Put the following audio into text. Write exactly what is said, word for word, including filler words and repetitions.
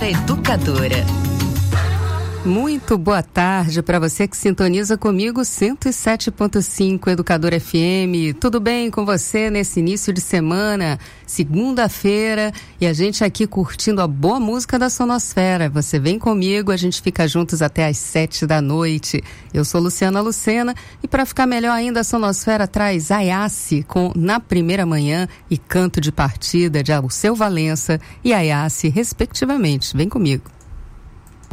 Educadora. Muito boa tarde para você que sintoniza comigo cento e sete ponto cinco Educadora F M. Tudo bem com você nesse início de semana, segunda-feira, e a gente aqui curtindo a boa música da Sonosfera. Você vem comigo, a gente fica juntos até às sete da noite. Eu sou Luciana Lucena e para ficar melhor ainda, a Sonosfera traz Ayassi com Na Primeira Manhã e Canto de Partida de Alceu Valença e Ayassi, respectivamente. Vem comigo.